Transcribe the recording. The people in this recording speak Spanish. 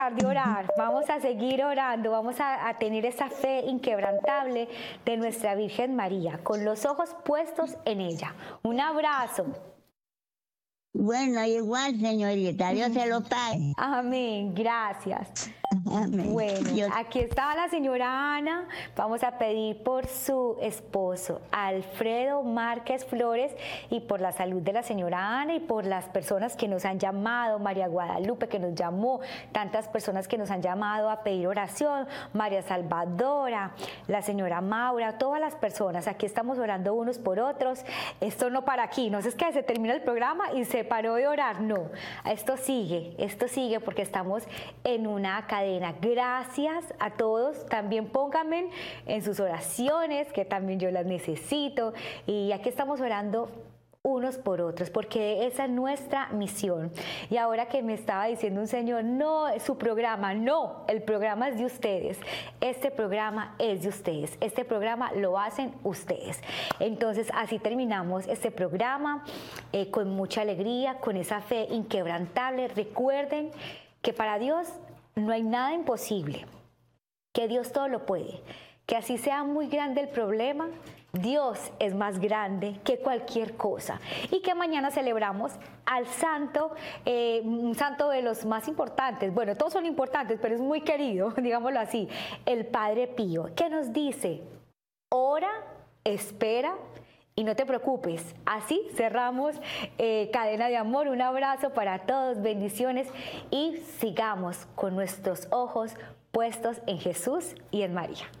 De orar, vamos a seguir orando, vamos a tener esa fe inquebrantable de nuestra Virgen María, con los ojos puestos en ella. Un abrazo. Bueno, igual, señorita, Dios se lo pague. Amén, gracias. Amén. Bueno, Dios. aquí está la señora Ana. Vamos a pedir por su esposo, Alfredo Márquez Flores, y por la salud de la señora Ana y por las personas que nos han llamado, María Guadalupe que nos llamó, tantas personas que nos han llamado a pedir oración, María Salvadora, la señora Maura, todas las personas. Aquí estamos orando unos por otros. Esto no para aquí, no es que se termina el programa y se paró de orar, no. Esto sigue porque estamos en una cadena. Gracias a todos, también pónganme en sus oraciones, que también yo las necesito, y aquí estamos orando unos por otros, porque esa es nuestra misión. Y ahora que me estaba diciendo un señor, no, su programa, no, el programa es de ustedes, este programa es de ustedes, este programa lo hacen ustedes. Entonces así terminamos este programa con mucha alegría, con esa fe inquebrantable. Recuerden que para Dios no hay nada imposible, que Dios todo lo puede, que así sea muy grande el problema, Dios es más grande que cualquier cosa, y que mañana celebramos al santo, un santo de los más importantes, bueno, todos son importantes, pero es muy querido, digámoslo así, el Padre Pío, que nos dice: ora, espera y no te preocupes. Así cerramos Cadena de Amor. Un abrazo para todos, bendiciones, y sigamos con nuestros ojos puestos en Jesús y en María.